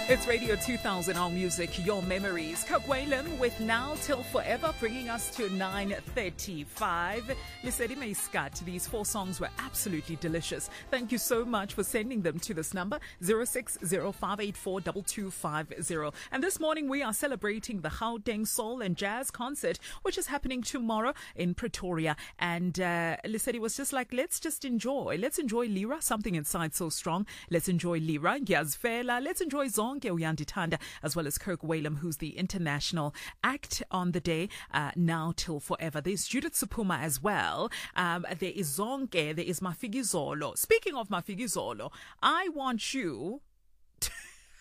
It's Radio 2000, our music, your memories. Kirk Whalum with Now Till Forever, bringing us to 9:35. Lisedi Maiskat, these four songs were absolutely delicious. Thank you so much for sending them to this number, 0605842250. And this morning we are celebrating the Gauteng Soul and Jazz Concert, which is happening tomorrow in Pretoria. And Lisedi was just like, let's enjoy Lira, something inside so strong. Let's enjoy Lira, Ngiyazifela. Let's enjoy Zonke Uyandithanda, as well as Kirk Whalum, who's the international act on the day, Now Till Forever. There's Judith Sephuma as well. There is Zonke, there is Mafikizolo. Speaking of Mafikizolo, I want you to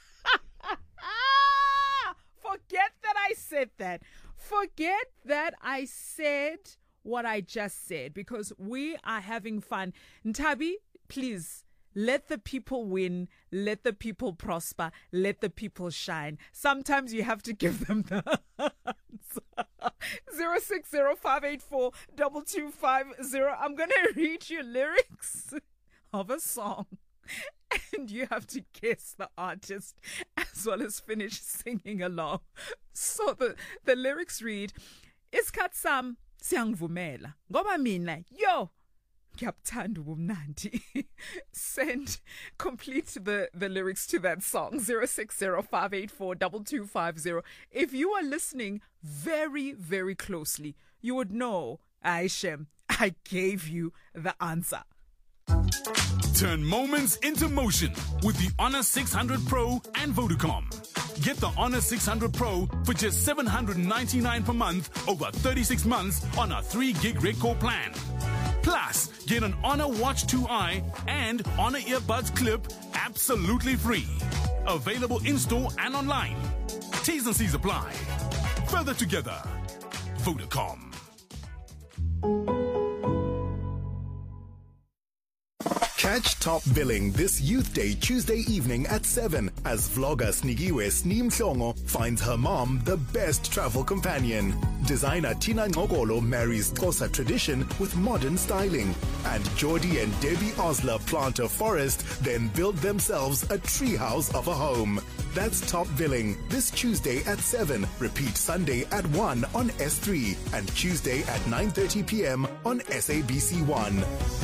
forget that I said that. Forget that I said what I just said, because we are having fun. Ntabi, please, let the people win, let the people prosper, let the people shine. Sometimes you have to give them the answer. 0605842250. I'm going to read you lyrics of a song, and you have to guess the artist as well as finish singing along. So the lyrics read, Isikhathi sami siyangivumela ngoba mina ngiyabuthanda ubumnandi. Complete the lyrics to that song, 0605842250. If you are listening very, very closely, you would know, Aishem, I gave you the answer. Turn moments into motion with the Honor 600 Pro and Vodacom. Get the Honor 600 Pro for just $799 per month over 36 months on a 3 gig record plan. Plus, get an Honor Watch 2i and Honor Earbuds Clip absolutely free. Available in-store and online. T's and C's apply. Further together. Vodacom. Catch Top Billing this Youth Day Tuesday evening at 7 as vlogger Snigiwe Sneem Mhlongo finds her mom the best travel companion. Designer Tina Ngogolo marries Xhosa tradition with modern styling. And Geordie and Debbie Osler plant a forest, then build themselves a treehouse of a home. That's Top Billing this Tuesday at 7. Repeat Sunday at 1 on S3 and Tuesday at 9:30 p.m. on SABC1.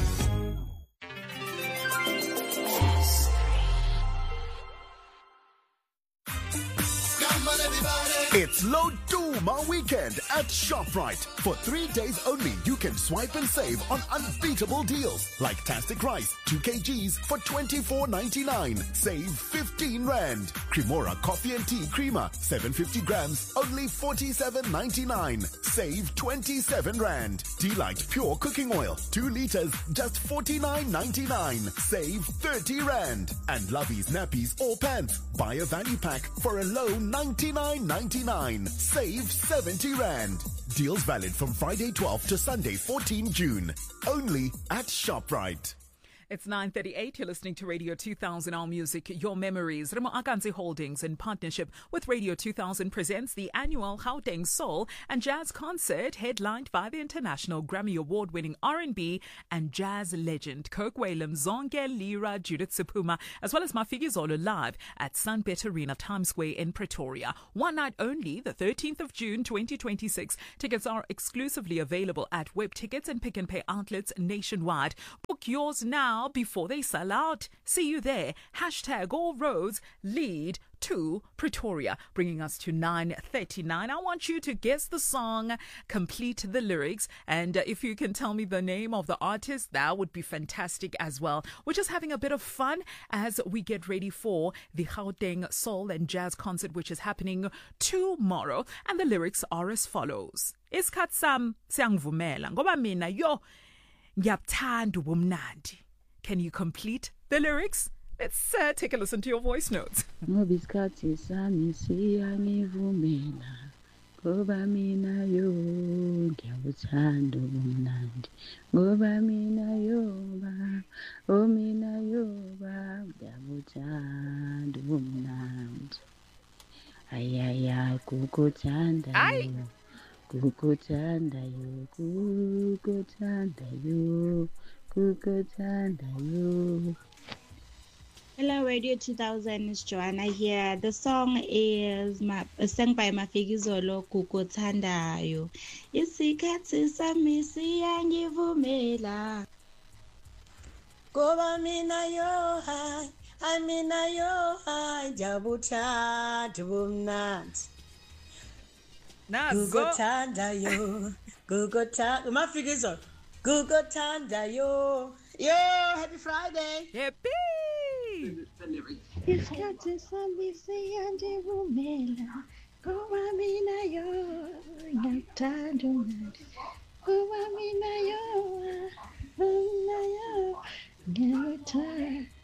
It's Loduma weekend at ShopRite. For 3 days only, you can swipe and save on unbeatable deals like Tastic Rice, 2 kgs for $24.99. Save 15 Rand. Cremora Coffee and Tea Creamer, 750 grams, only $47.99. Save 27 Rand. Delight Pure Cooking Oil, 2 liters, just $49.99. Save 30 Rand. And Lovey's Nappies or Pants. Buy a value pack for a low $99.99. Save 70 Rand. Deals valid from Friday 12 to Sunday 14 June. Only at ShopRite. It's 9:38. You're listening to Radio 2000, our music, your memories. Remo Akanzi Holdings, in partnership with Radio 2000, presents the annual Gauteng Soul and Jazz Concert, headlined by the international Grammy Award-winning R&B and jazz legend Kirk Whalum, Zonke Lira, Judith Sephuma, as well as Mafikizolo, live at Sunbet Arena, Times Square in Pretoria. One night only, the 13th of June 2026. Tickets are exclusively available at Web Tickets and Pick and Pay outlets nationwide. Book yours now before they sell out. See you there. Hashtag all roads lead to Pretoria, bringing us to 9:39. I want you to guess the song, complete the lyrics, and if you can tell me the name of the artist, that would be fantastic as well. We're just having a bit of fun as we get ready for the Gauteng Soul and Jazz Concert, which is happening tomorrow, and the lyrics are as follows. Isikhathi sami siyangivumela ngoba mina ngiyabuthanda ubumnandi. Can you complete the lyrics? Let's take a listen to your voice notes. Ngoba isikhathi sami siyangivumela ngoba mina ngiyabuthanda ubumnandi ngoba mina ngiyabuthanda ubumnandi ayaya kukuthanda kukuthanda yo Hello, Radio 2000. It's Joanna here. The song is sung by Mafikizolo Kukuthandayo. Isikhathi sami siyangivumela. Ngoba mina yo hai, amina yo hai, jabuthanda ubumnandi. Kukuthanda yo, kukuthanda. Mafikizolo, kukuthanda yo. Yo, happy Friday. Happy. Isikhathi sami siyangivumela ngoba mina yo ngiyakuthanda umnandi ngoba mina yo ngiyakuthanda.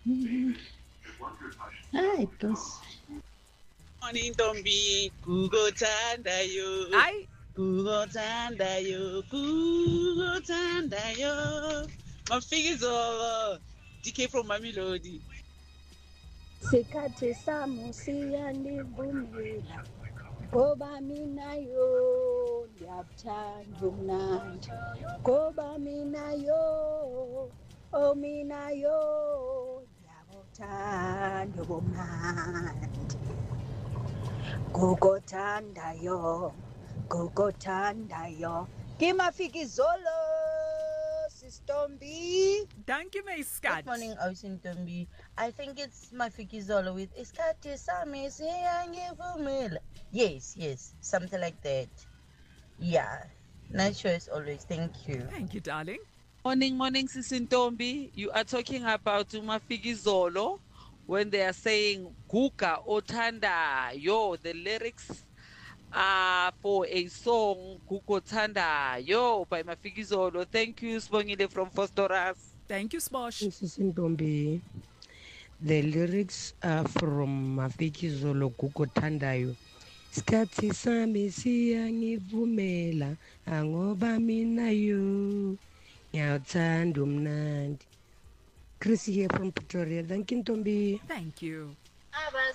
Hayi boss. Morning, Tombi. Kukuthanda yo. Ay. Kukuthanda yo. Kukuthanda yo. Mafikizolo. DK from Mamelodi. Isikhathi sami siyangivumela ngoba mina yo ngiyakuthanda umnandi ngoba mina yo mina yo ngiyakuthanda ubumnandi kukuthanda yo Mafikizolo Tombi. Thank you, Miss Scott. Good morning, Ocean Tombi. I think it's Mafikizolo with Isikhathi sami siyangivumela. Yes, something like that. Yeah, nice choice always. Thank you. Thank you, darling. Morning, Sisintombi. You are talking about Mafikizolo when they are saying Guga Othanda. Yo, the lyrics are for a song Kukuthanda Yo by Mafikizolo. Thank you, Sibongile from Fostoras. Thank you, Sposh. Sisintombi. The lyrics are from Mafikizolo Kukuthanda Yo. Isikhathi sami siyangivumela ngoba mina yo ngiyakuthanda umnandi. Chris here from Pretoria. Thank you, Ntombi. Thank you.